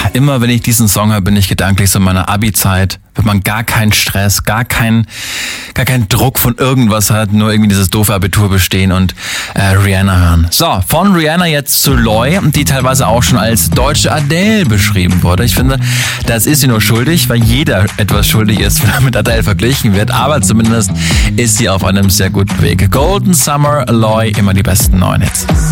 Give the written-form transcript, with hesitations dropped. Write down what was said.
immer wenn ich diesen Song höre, bin ich gedanklich so in meiner Abi-Zeit, wenn man gar keinen Stress, gar keinen Druck von irgendwas hat, nur irgendwie dieses doofe Abitur bestehen und Rihanna hören. So, von Rihanna jetzt zu Loi, die teilweise auch schon als deutsche Adele beschrieben wurde. Ich finde, das ist sie nur schuldig, weil jeder etwas schuldig ist, wenn er mit Adele verglichen wird, aber zumindest ist sie auf einem sehr guten Weg. Golden Summer, Loi, immer die besten neuen Hits.